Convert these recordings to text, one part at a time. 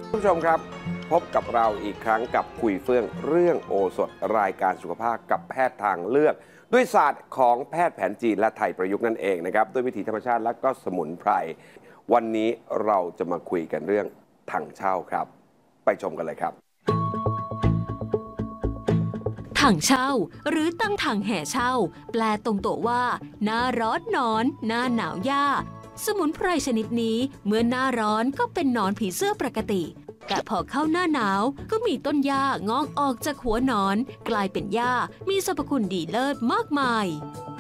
ผู้ชมครับพบกับเราอีกครั้งกับคุยเฟื่องเรื่องโอสถรายการสุขภาพกับแพทย์ทางเลือก ด้วยศาสตร์ของแพทย์แผนจีนและไทยประยุกต์นั่นเองนะครับด้วยวิถีธรรมชาติและก็สมุนไพรวันนี้เราจะมาคุยกันเรื่องถังเช่าครับไปชมกันเลยครับถังเช่าหรือตั้งถังแห่เช่าแปลตรงตัวว่าหน้าร้อนหนอนหน้าหนาวหญ้าสมุนไพรชนิดนี้เมื่อหน้าร้อนก็เป็นหนอนผีเสื้อปกติแต่พอเข้าหน้าหนาวก็มีต้นหญ้างอกออกจากหัวหนอนกลายเป็นหญ้ามีสรรพคุณดีเลิศมากมาย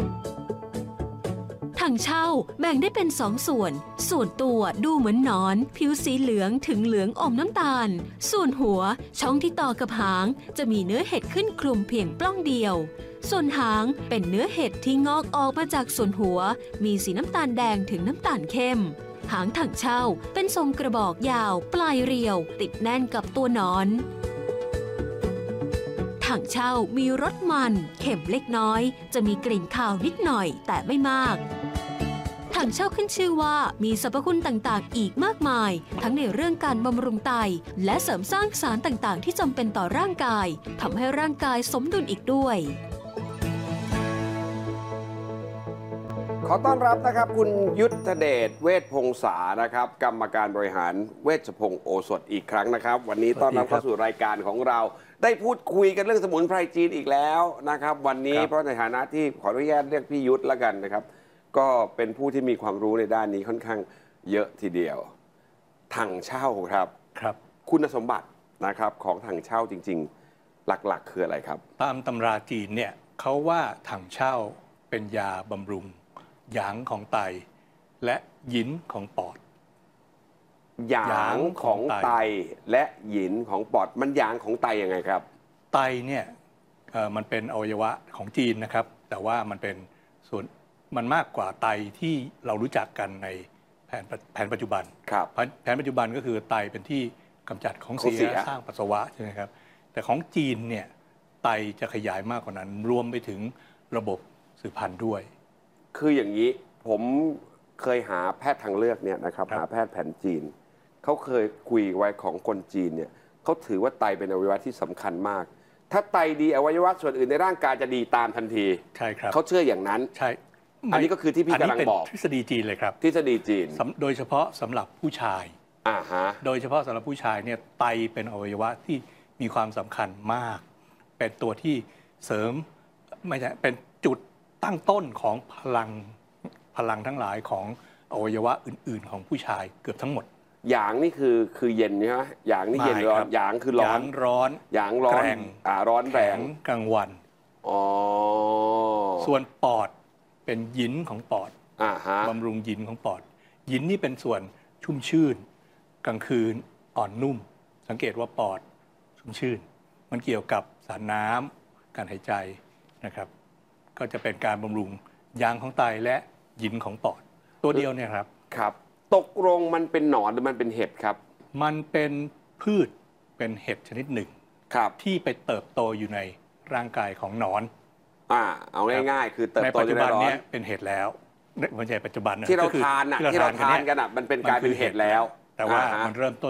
ถังเช่าแบ่งได้เป็น2 ส่วนตัวดูเหมือนหนอนผิวสีเหลืองถึงเหลืองอมน้ำตาลส่วนหัวช่องที่ต่อกับหางจะมีเนื้อเห็ดขึ้นคลุมเพียงปล้องเดียวส่วนหางเป็นเนื้อเห็ดที่งอกออกมาจากส่วนหัวมีสีน้ำตาลแดงถึงน้ำตาลเข้มหางถังเช่าเป็นทรงกระบอกยาวปลายเรียวติดแน่นกับตัวหนอนถังเช่ามีรสมันเค็มเล็กน้อยจะมีกลิ่นคาวนิดหน่อยแต่ไม่มากถังเช่าขึ้นชื่อว่ามีสรรพคุณต่างๆอีกมากมายทั้งในเรื่องการบำรุงไตและเสริมสร้างสารต่างๆที่จำเป็นต่อร่างกายทำให้ร่างกายสมดุลอีกด้วยขอต้อนรับนะครับคุณยุทธเดชเวชพงษานะครับกรรมการบริหารเวชพงศ์โอสถอีกครั้งนะครับวันนี้ต้อนรับเข้าสู่รายการของเราได้พูดคุยกันเรื่องสมุนไพรจีนอีกแล้วนะครับวันนี้เพราะในฐานะที่ขออนุญาตเรียกพี่ยุทธแล้วกันนะครับก็เป็นผู้ที่มีความรู้ในด้านนี้ค่อนข้างเยอะทีเดียวถังเช่าครับคุณสมบัตินะครับของถังเช่าจริงๆหลักๆคืออะไรครับตามตำราจีนเนี่ยเขาว่าถังเช่าเป็นยาบำรุงหยางของไตและหยินของปอดหยางของไตและหยินของปอดมันหยางของไตยังไงครับไตเนี่ยมันเป็นอวัยวะของจีนนะครับแต่ว่ามันเป็นส่วนมันมากกว่าไตที่เรารู้จักกันในแผนปัจจุบันแผนปัจจุบันก็คือไตเป็นที่กำจัดของเสียสร้างปัสสาวะใช่ไหมครับแต่ของจีนเนี่ยไตจะขยายมากกว่านั้นรวมไปถึงระบบสืบพันธุ์ด้วยคืออย่างนี้ผมเคยหาแพทย์ทางเลือกเนี่ยนะครับหาแพทย์แผนจีนเขาเคยคุยไว้ของคนจีนเนี่ยเขาถือว่าไตเป็นอวัยวะที่สำคัญมากถ้าไตดีอวัยวะส่วนอื่นในร่างกายจะดีตามทันทีใช่ครับเขาเชื่ออย่างนั้นใช่อันนี้ก็คือที่พี่กำลังบอกทฤษฎีจีนเลยครับทฤษฎีจีนโดยเฉพาะสำหรับผู้ชายโดยเฉพาะสำหรับผู้ชายเนี่ยไตเป็นอวัยวะที่มีความสำคัญมากเป็นตัวที่เสริมไม่ใช่เป็นจุดตั้งต้นของพลังทั้งหลายของอวัยวะอื่นๆของผู้ชายเกือบทั้งหมดหยางนี่คือเย็นใช่ไหมหยางนี่เย็นร้อนหยางคือร้อนหยางร้อนร้อนแรงกลางวันส่วนปอดเป็นหยินของปอดบำรุงหยินของปอดหยินนี่เป็นส่วนชุ่มชื่นกลางคืนอ่อนนุ่มสังเกตว่าปอดชุ่มชื่นมันเกี่ยวกับสารน้ำการหายใจนะครับก็จะเป็นการบำรุงยางของไตและหยินของปอดตัวเดียวเนี่ยครับตกลงมันเป็นหนอนหรือมันเป็นเห็บครับมันเป็นพืชเป็นเห็ดชนิดหนึ่งที่ไปเติบโตอยู่ในร่างกายของหนอนเอาง่ายๆคือเติบโตอยู่ในหนอนในปัจจุบันนี้เป็นเห็ดแล้วไม่ใช่ปัจจุบันที่เราทานกันมันเป็นกลายเป็นเห็ดแล้วแต่ว่ามันเริ่มต้น